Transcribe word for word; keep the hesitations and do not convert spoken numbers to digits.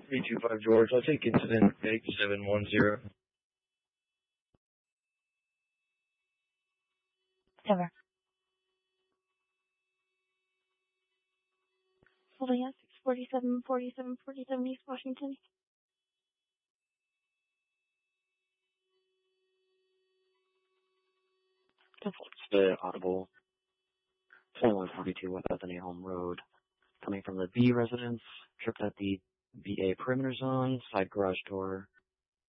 three two five George. I'll take incident eight seven one zero. Over. Holding at six forty-seven, forty-seven, forty-seven East Washington. It's the audible twenty-one forty-two West Bethany Home Road. Coming from the B residence, tripped at the B A perimeter zone, side garage door,